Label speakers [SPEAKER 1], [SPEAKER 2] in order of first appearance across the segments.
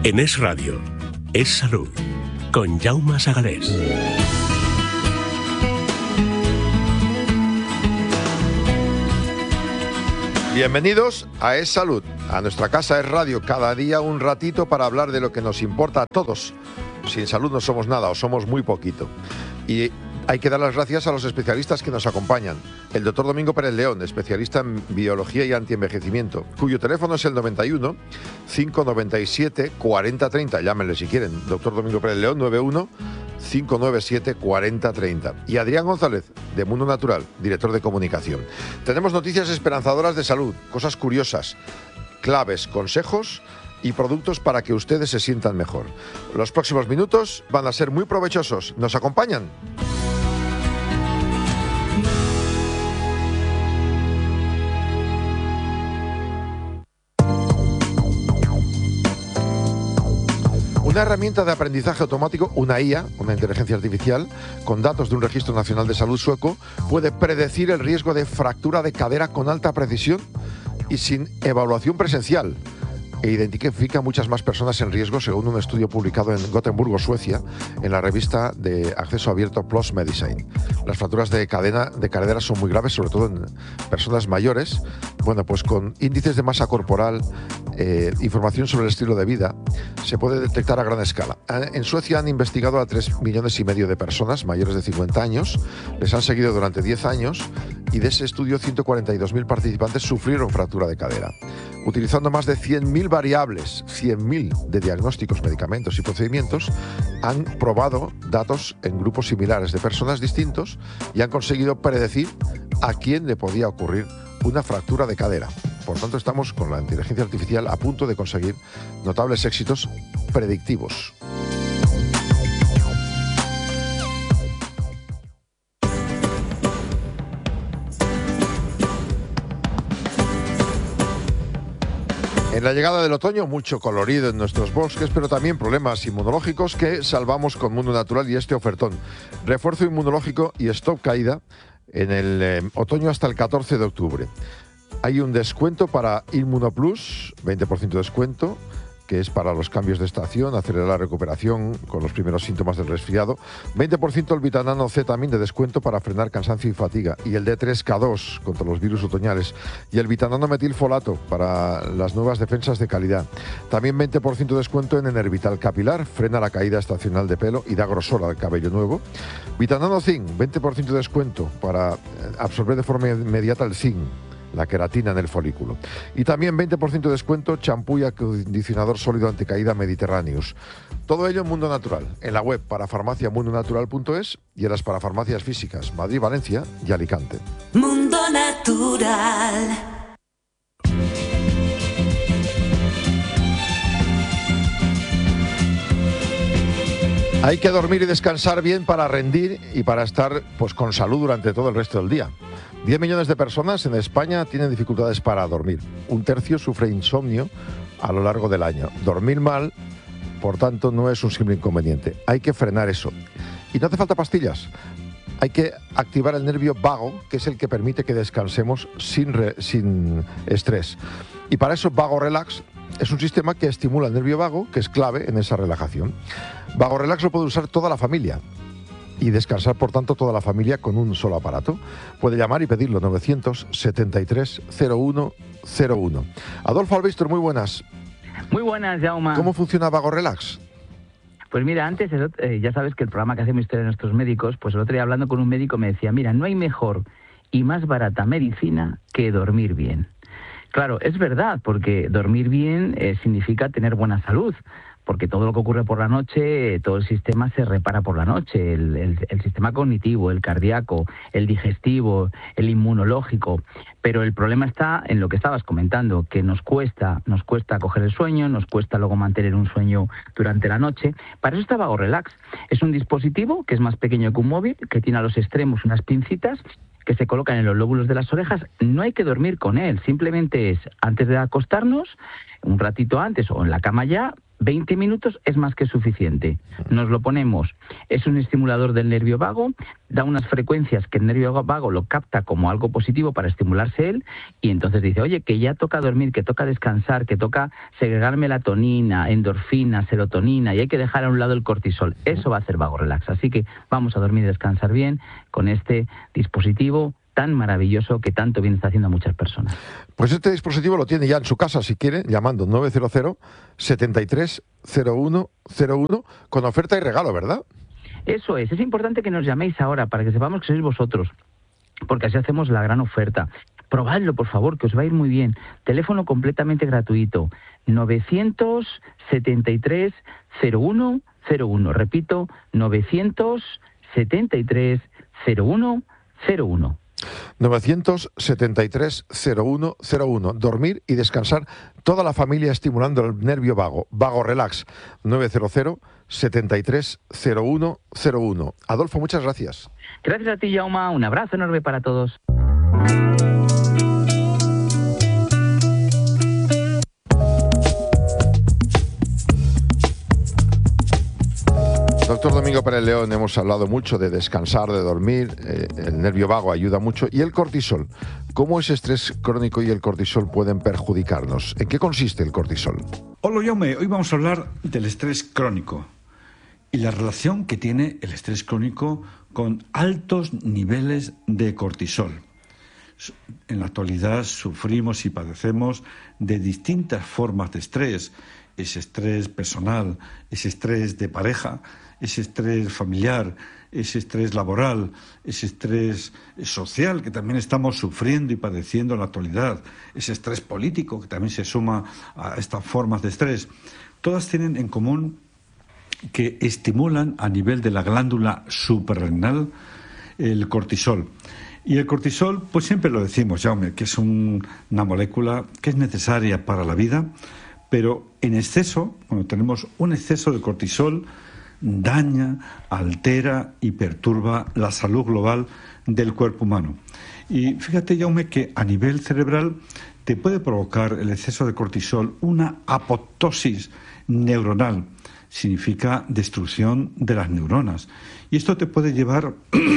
[SPEAKER 1] En Es Radio, Es Salud, con Jaume Sagalés.
[SPEAKER 2] Bienvenidos a Es Salud, a nuestra casa Es Radio, cada día un ratito para hablar de lo que nos importa a todos. Sin salud no somos nada o somos muy poquito. Y hay que dar las gracias a los especialistas que nos acompañan. El doctor Domingo Pérez León, especialista en biología y antienvejecimiento, cuyo teléfono es el 91 597 4030. Llámenle si quieren. Doctor Domingo Pérez León, 91 597 4030. Y Adrián González, de Mundo Natural, director de comunicación. Tenemos noticias esperanzadoras de salud, cosas curiosas, claves, consejos y productos para que ustedes se sientan mejor. Los próximos minutos van a ser muy provechosos. ¿Nos acompañan? Una herramienta de aprendizaje automático, una IA, una inteligencia artificial, con datos de un registro nacional de salud sueco, puede predecir el riesgo de fractura de cadera con alta precisión y sin evaluación presencial. E identifica muchas más personas en riesgo, según un estudio publicado en Gotemburgo, Suecia, en la revista de acceso abierto PLOS Medicine. Las fracturas de cadera son muy graves, sobre todo en personas mayores. Bueno, pues con índices de masa corporal, información sobre el estilo de vida, se puede detectar a gran escala. En Suecia han investigado a 3,5 millones de personas mayores de 50 años, les han seguido durante 10 años y de ese estudio 142.000 participantes sufrieron fractura de cadera. Utilizando más de 100.000 variables, 100.000 de diagnósticos, medicamentos y procedimientos, han probado datos en grupos similares de personas distintos y han conseguido predecir a quién le podía ocurrir una fractura de cadera. Por tanto, estamos con la inteligencia artificial a punto de conseguir notables éxitos predictivos. En la llegada del otoño, mucho colorido en nuestros bosques, pero también problemas inmunológicos que salvamos con Mundo Natural y este ofertón. Refuerzo inmunológico y stop caída en el otoño hasta el 14 de octubre. Hay un descuento para Inmunoplus, 20% de descuento, que es para los cambios de estación, acelerar la recuperación con los primeros síntomas del resfriado. 20% el Vitanano C también de descuento para frenar cansancio y fatiga. Y el D3K2 contra los virus otoñales. Y el Vitanano metilfolato para las nuevas defensas de calidad. También 20% de descuento en Enervital Capilar, frena la caída estacional de pelo y da grosor al cabello nuevo. Vitanano Zinc, 20% de descuento para absorber de forma inmediata el zinc, la queratina en el folículo. Y también 20% de descuento champú y acondicionador sólido anticaída Mediterráneos. Todo ello en Mundo Natural, en la web parafarmaciamundonatural.es y en las parafarmacias físicas Madrid, Valencia y Alicante.
[SPEAKER 3] Mundo Natural.
[SPEAKER 2] Hay que dormir y descansar bien para rendir y para estar pues con salud durante todo el resto del día. 10 millones de personas en España tienen dificultades para dormir. Un tercio sufre insomnio a lo largo del año. Dormir mal, por tanto, no es un simple inconveniente. Hay que frenar eso. Y no hace falta pastillas. Hay que activar el nervio vago, que es el que permite que descansemos sin estrés. Y para eso Vago Relax es un sistema que estimula el nervio vago, que es clave en esa relajación. Vago Relax lo puede usar toda la familia y descansar, por tanto, toda la familia con un solo aparato. Puede llamar y pedirlo, 973 0101. Adolfo Albistor, muy buenas.
[SPEAKER 4] Muy buenas, Jaume.
[SPEAKER 2] ¿Cómo funciona Vago Relax?
[SPEAKER 4] Pues mira, antes, ya sabes que el programa que hacemos Historia de Nuestros Médicos, pues el otro día hablando con un médico me decía, mira, no hay mejor y más barata medicina que dormir bien. Claro, es verdad, porque dormir bien significa tener buena salud, porque todo lo que ocurre por la noche, todo el sistema se repara por la noche, el sistema cognitivo, el cardíaco, el digestivo, el inmunológico. Pero el problema está en lo que estabas comentando, que nos cuesta coger el sueño, nos cuesta luego mantener un sueño durante la noche. Para eso está Vago Relax. Es un dispositivo que es más pequeño que un móvil, que tiene a los extremos unas pincitas que se colocan en los lóbulos de las orejas. No hay que dormir con él, simplemente es antes de acostarnos, un ratito antes o en la cama ya, 20 minutos es más que suficiente. Nos lo ponemos. Es un estimulador del nervio vago, da unas frecuencias que el nervio vago lo capta como algo positivo para estimularse él, y entonces dice, oye, que ya toca dormir, que toca descansar, que toca segregar melatonina, endorfina, serotonina, y hay que dejar a un lado el cortisol. Eso va a hacer vago relax. Así que vamos a dormir y descansar bien con este dispositivo tan maravilloso que tanto bien está haciendo a muchas personas.
[SPEAKER 2] Pues este dispositivo lo tiene ya en su casa, si quiere, llamando 900 73 01 01 con oferta y regalo, ¿verdad?
[SPEAKER 4] Eso es importante que nos llaméis ahora para que sepamos que sois vosotros, porque así hacemos la gran oferta. Probadlo, por favor, que os va a ir muy bien. Teléfono completamente gratuito, 973 01 01. Repito, 973 01 01.
[SPEAKER 2] 973 01 01. Dormir y descansar toda la familia estimulando el nervio vago. Vago Relax. 900 73 01 01. Adolfo, muchas gracias.
[SPEAKER 4] Gracias a ti, Jaume. Un abrazo enorme para todos.
[SPEAKER 2] Doctor Domingo Pérez León, hemos hablado mucho de descansar, de dormir, el nervio vago ayuda mucho. ¿Y el cortisol? ¿Cómo ese estrés crónico y el cortisol pueden perjudicarnos? ¿En qué consiste el cortisol?
[SPEAKER 5] Hola, Jaume. Hoy vamos a hablar del estrés crónico y la relación que tiene el estrés crónico con altos niveles de cortisol. En la actualidad sufrimos y padecemos de distintas formas de estrés. Ese estrés personal, ese estrés de pareja, ese estrés familiar, ese estrés laboral, ese estrés social que también estamos sufriendo y padeciendo en la actualidad, ese estrés político que también se suma a estas formas de estrés. Todas tienen en común que estimulan a nivel de la glándula suprarrenal el cortisol. Y el cortisol, pues siempre lo decimos, Jaume, que es una molécula que es necesaria para la vida, pero en exceso, cuando tenemos un exceso de cortisol, daña, altera y perturba la salud global del cuerpo humano. Y fíjate, Jaume, que a nivel cerebral te puede provocar el exceso de cortisol una apoptosis neuronal. Significa destrucción de las neuronas. Y esto te puede llevar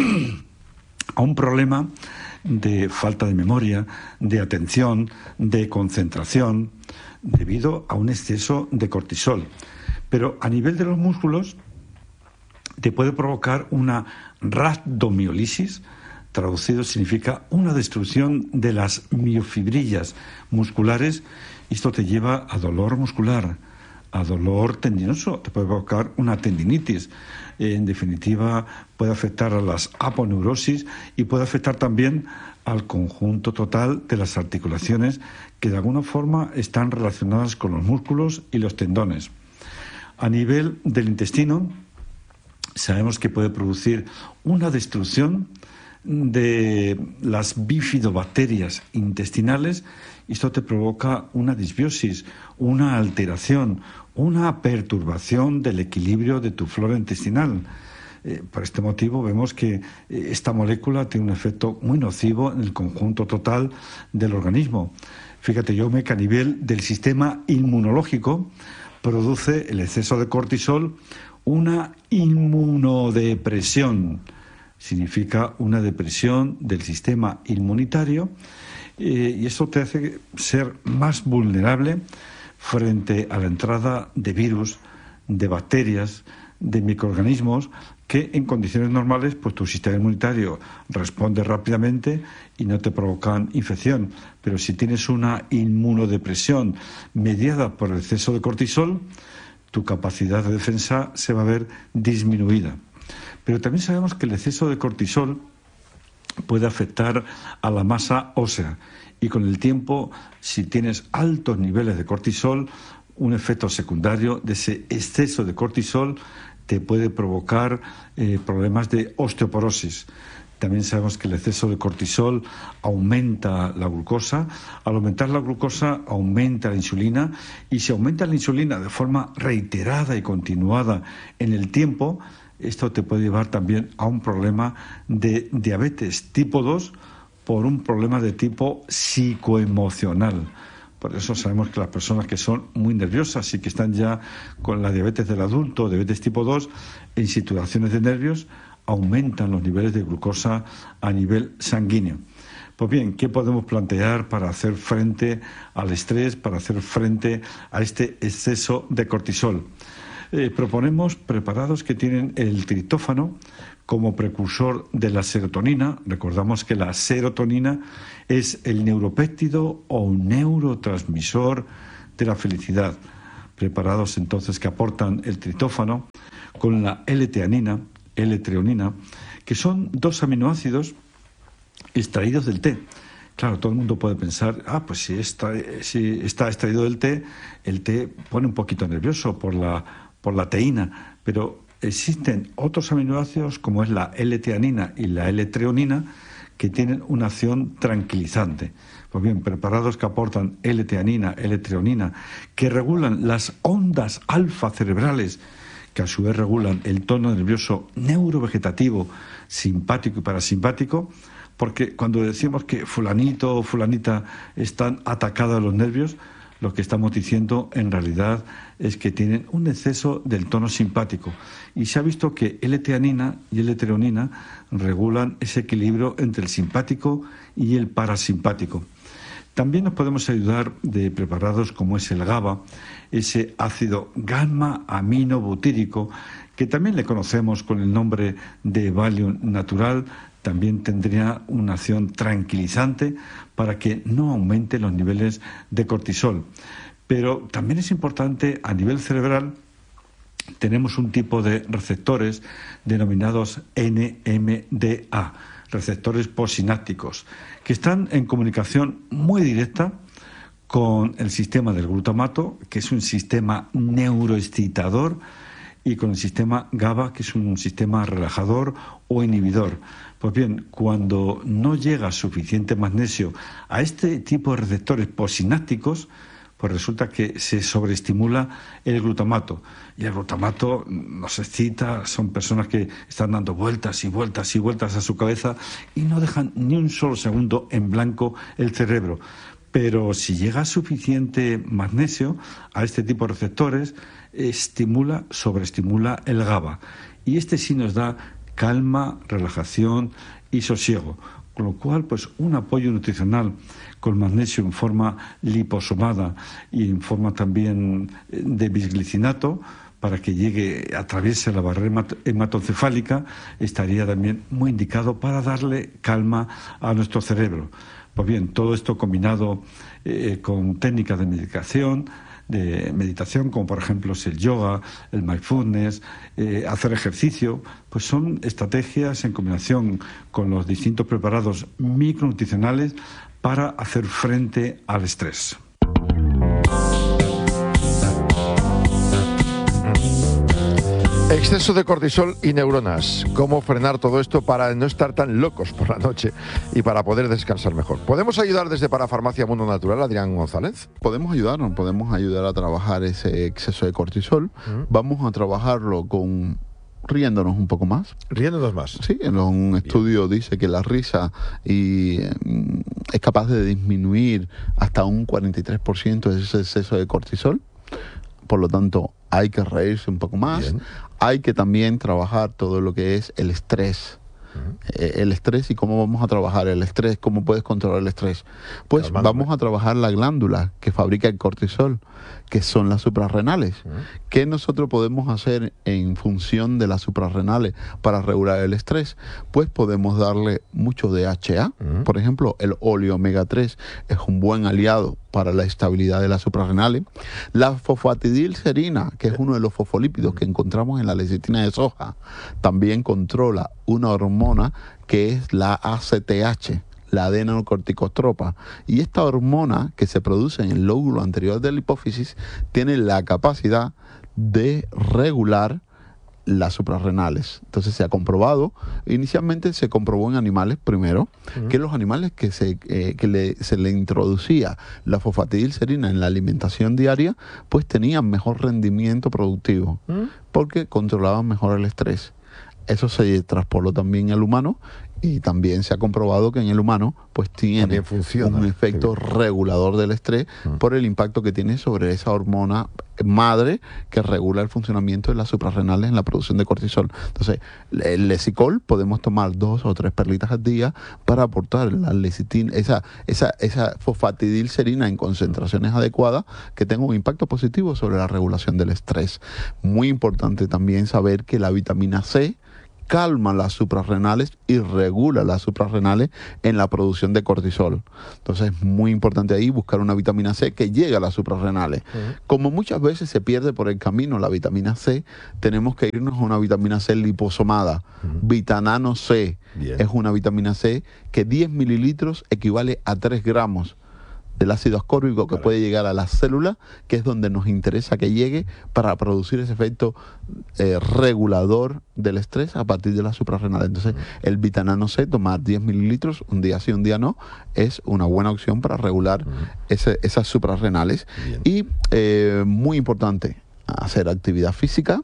[SPEAKER 5] a un problema de falta de memoria, de atención, de concentración, debido a un exceso de cortisol. Pero a nivel de los músculos te puede provocar una rhabdomiólisis, traducido significa una destrucción de las miofibrillas musculares, y esto te lleva a dolor muscular, a dolor tendinoso, te puede provocar una tendinitis. En definitiva, puede afectar a las aponeurosis y puede afectar también al conjunto total de las articulaciones que de alguna forma están relacionadas con los músculos y los tendones. A nivel del intestino, sabemos que puede producir una destrucción de las bifidobacterias intestinales, y esto te provoca una disbiosis, una alteración, una perturbación del equilibrio de tu flora intestinal. Por este motivo vemos que esta molécula tiene un efecto muy nocivo en el conjunto total del organismo. Fíjate, Jaume, que a nivel del sistema inmunológico produce el exceso de cortisol una inmunodepresión. Significa una depresión del sistema inmunitario, y eso te hace ser más vulnerable frente a la entrada de virus, de bacterias, de microorganismos que en condiciones normales pues tu sistema inmunitario responde rápidamente y no te provocan infección. Pero si tienes una inmunodepresión mediada por el exceso de cortisol, tu capacidad de defensa se va a ver disminuida. Pero también sabemos que el exceso de cortisol puede afectar a la masa ósea, y con el tiempo, si tienes altos niveles de cortisol, un efecto secundario de ese exceso de cortisol te puede provocar problemas de osteoporosis. También sabemos que el exceso de cortisol aumenta la glucosa. Al aumentar la glucosa, aumenta la insulina. Y si aumenta la insulina de forma reiterada y continuada en el tiempo, esto te puede llevar también a un problema de diabetes tipo 2 por un problema de tipo psicoemocional. Por eso sabemos que las personas que son muy nerviosas y que están ya con la diabetes del adulto, diabetes tipo 2, en situaciones de nervios, aumentan los niveles de glucosa a nivel sanguíneo. Pues bien, ¿qué podemos plantear para hacer frente al estrés, para hacer frente a este exceso de cortisol? Proponemos preparados que tienen el triptófano como precursor de la serotonina. Recordamos que la serotonina es el neuropéptido o un neurotransmisor de la felicidad. Preparados entonces que aportan el triptófano con la L-teanina, L-treonina, que son 2 aminoácidos extraídos del té. Claro, todo el mundo puede pensar, pues si está extraído del té, el té pone un poquito nervioso por la teína, pero existen otros aminoácidos como es la L-teanina y la L-treonina que tienen una acción tranquilizante. Pues bien, preparados que aportan L-teanina, L-treonina, que regulan las ondas alfa cerebrales, que a su vez regulan el tono nervioso neurovegetativo, simpático y parasimpático, porque cuando decimos que fulanito o fulanita están atacados a los nervios, lo que estamos diciendo en realidad es que tienen un exceso del tono simpático. Y se ha visto que L-teanina y L-treonina regulan ese equilibrio entre el simpático y el parasimpático. También nos podemos ayudar de preparados como es el GABA, ese ácido gamma-aminobutírico, que también le conocemos con el nombre de Valium natural. También tendría una acción tranquilizante para que no aumente los niveles de cortisol. Pero también es importante a nivel cerebral, tenemos un tipo de receptores denominados NMDA, receptores posinápticos, que están en comunicación muy directa con el sistema del glutamato, que es un sistema neuroexcitador, y con el sistema GABA, que es un sistema relajador o inhibidor. Pues bien, cuando no llega suficiente magnesio a este tipo de receptores posinápticos, pues resulta que se sobreestimula el glutamato. Y el glutamato nos excita, son personas que están dando vueltas y vueltas y vueltas a su cabeza y no dejan ni un solo segundo en blanco el cerebro. Pero si llega suficiente magnesio a este tipo de receptores, sobreestimula el GABA. Y este sí nos da calma, relajación y sosiego. Con lo cual, pues un apoyo nutricional con magnesio en forma liposomada y en forma también de bisglicinato, para que atraviese la barrera hematoencefálica, estaría también muy indicado para darle calma a nuestro cerebro. Pues bien, todo esto combinado con técnicas de meditación, como por ejemplo es el yoga, el mindfulness, hacer ejercicio, pues son estrategias en combinación con los distintos preparados micronutricionales para hacer frente al estrés.
[SPEAKER 2] Exceso de cortisol y neuronas. ¿Cómo frenar todo esto para no estar tan locos por la noche y para poder descansar mejor? ¿Podemos ayudar desde Parafarmacia Mundo Natural, Adrián González?
[SPEAKER 6] Podemos ayudar a trabajar ese exceso de cortisol. Vamos a trabajarlo riéndonos un poco más.
[SPEAKER 2] Riéndonos más.
[SPEAKER 6] Sí, un estudio dice que la risa es capaz de disminuir hasta un 43% de ese exceso de cortisol. Por lo tanto, hay que reírse un poco más. Bien. Hay que también trabajar todo lo que es el estrés. El estrés y cómo vamos a trabajar el estrés, cómo puedes controlar el estrés. Pues vamos a trabajar la glándula que fabrica el cortisol, que son las suprarrenales. ¿Qué nosotros podemos hacer en función de las suprarrenales para regular el estrés? Pues podemos darle mucho DHA. Por ejemplo, el óleo omega 3 es un buen aliado para la estabilidad de las suprarrenales. La fosfatidilcerina, que es uno de los fosfolípidos que encontramos en la lecitina de soja, también controla una hormona que es la ACTH, la adenocorticostropa. Y esta hormona que se produce en el lóbulo anterior de la hipófisis tiene la capacidad de regular las suprarrenales. Entonces se ha comprobado, inicialmente se comprobó en animales primero, que los animales que se le introducía la fosfatidilcerina en la alimentación diaria, pues tenían mejor rendimiento productivo, porque controlaban mejor el estrés. Eso se traspoló también al humano y también se ha comprobado que en el humano pues tiene un efecto regulador del estrés por el impacto que tiene sobre esa hormona madre que regula el funcionamiento de las suprarrenales en la producción de cortisol. Entonces, el lesicol podemos tomar 2 o 3 perlitas al día para aportar la lecitina, esa fosfatidilcerina en concentraciones adecuadas que tenga un impacto positivo sobre la regulación del estrés. Muy importante también saber que la vitamina C calma las suprarrenales y regula las suprarrenales en la producción de cortisol. Entonces es muy importante ahí buscar una vitamina C que llegue a las suprarrenales. Como muchas veces se pierde por el camino la vitamina C, tenemos que irnos a una vitamina C liposomada. Vitanano C es una vitamina C que 10 mililitros equivale a 3 gramos del ácido ascórbico que puede llegar a la célula, que es donde nos interesa que llegue para producir ese efecto regulador del estrés a partir de la suprarrenal. Entonces, el vitanano C, tomar 10 mililitros, un día sí, un día no, es una buena opción para regular esas suprarrenales. Y muy importante, hacer actividad física.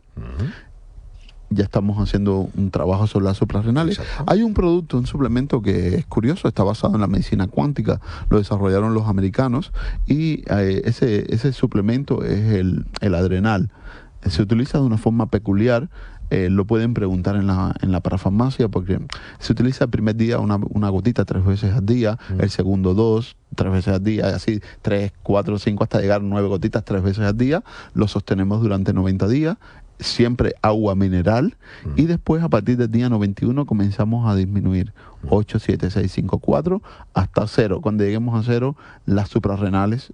[SPEAKER 6] Ya estamos haciendo un trabajo sobre las suprarrenales. Hay un producto, un suplemento que es curioso, está basado en la medicina cuántica, lo desarrollaron los americanos, y ese suplemento es el adrenal. Se utiliza de una forma peculiar. Lo pueden preguntar en la parafarmacia, porque se utiliza el primer día una gotita 3 veces al día, el segundo 2, 3 veces al día, así 3, 4, 5 hasta llegar 9 gotitas 3 veces al día. Lo sostenemos durante 90 días, siempre agua mineral, y después a partir del día 91 comenzamos a disminuir 8, 7, 6, 5, 4 hasta 0. Cuando lleguemos a 0, las suprarrenales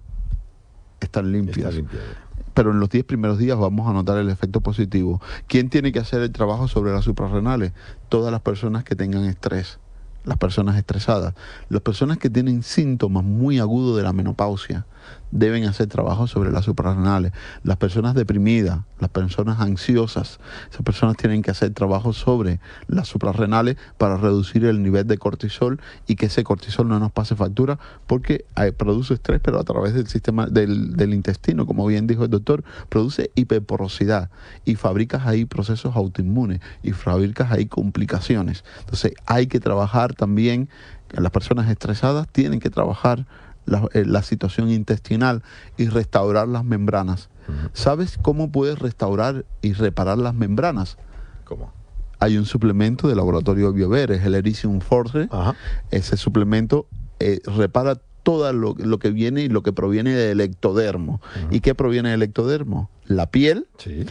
[SPEAKER 6] están limpias. Pero en los 10 primeros días vamos a notar el efecto positivo. ¿Quién tiene que hacer el trabajo sobre las suprarrenales? Todas las personas que tengan estrés, las personas estresadas. Las personas que tienen síntomas muy agudos de la menopausia deben hacer trabajo sobre las suprarrenales. Las personas deprimidas, las personas ansiosas, esas personas tienen que hacer trabajo sobre las suprarrenales para reducir el nivel de cortisol y que ese cortisol no nos pase factura, porque produce estrés, pero a través del sistema del intestino, como bien dijo el doctor, produce hiperporosidad y fabricas ahí procesos autoinmunes y fabricas ahí complicaciones. Entonces hay que trabajar también, las personas estresadas tienen que trabajar la situación intestinal y restaurar las membranas. ¿Sabes cómo puedes restaurar y reparar las membranas?
[SPEAKER 2] ¿Cómo?
[SPEAKER 6] Hay un suplemento del laboratorio Biover, es el Ericium Forte. Ese suplemento repara todo lo que viene y lo que proviene del ectodermo. ¿Y qué proviene del ectodermo? La piel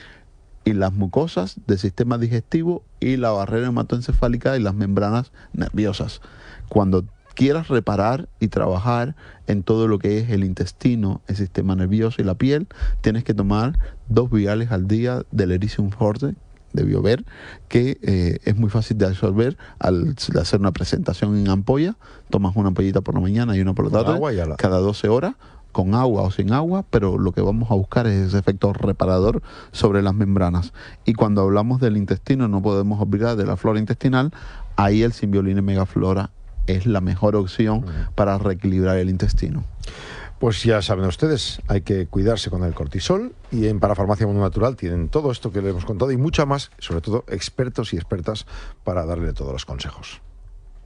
[SPEAKER 6] y las mucosas del sistema digestivo y la barrera hematoencefálica y las membranas nerviosas. Cuando quieras reparar y trabajar en todo lo que es el intestino, el sistema nervioso y la piel, tienes que tomar 2 viales al día del Ericium Forte de Biover, que es muy fácil de absorber al hacer una presentación en ampolla. Tomas una ampollita por la mañana y una por la tarde, cada 12 horas, con agua o sin agua, pero lo que vamos a buscar es ese efecto reparador sobre las membranas. Y cuando hablamos del intestino, no podemos olvidar de la flora intestinal. Ahí el Symbioline Megaflora es la mejor opción para reequilibrar el intestino.
[SPEAKER 2] Pues ya saben ustedes, hay que cuidarse con el cortisol, y en Parafarmacia Mundo Natural tienen todo esto que les hemos contado y mucho más, sobre todo expertos y expertas para darle todos los consejos.